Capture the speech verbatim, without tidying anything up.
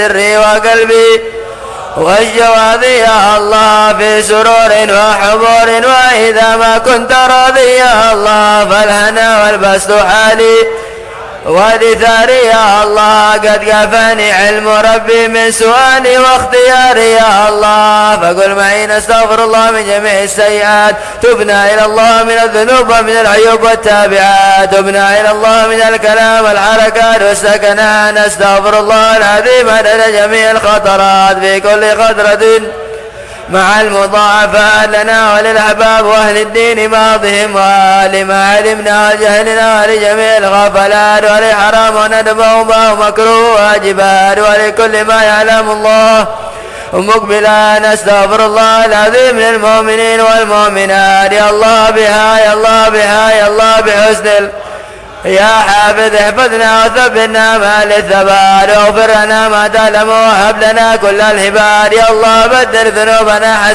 سري وقلبي والجواذي يا الله في سرور وحبور، وإذا ما كنت راضي يا الله فالهنا والبسط حالي ودثاري يا الله. قد كفاني علم ربي من سؤالي واختياري يا الله، فقل معي نستغفر الله من جميع السيئات، تبنا إلى الله من الذنوب ومن العيوب والتابعات، تبنا إلى الله من الكلام والحركات والسكنات، نستغفر الله العظيم عدد جميع الخطرات في كل خطرة مع المضاعفات لنا وللأحباب وأهل الدين ماضهم ولما علمنا وجهلنا ولجميع الغفلات ولحرام وندبه ومكروه واجبات ولكل ما يعلم الله مقبلا. نستغفر الله العظيم للمؤمنين والمؤمنات، يا الله بها يا الله بها يا الله بحسن يا حافظ احفظنا وثبتنا مع الثبات، واغفر لنا ما تعلم وهب لنا كل الهبات. يا الله بدل ذنوبنا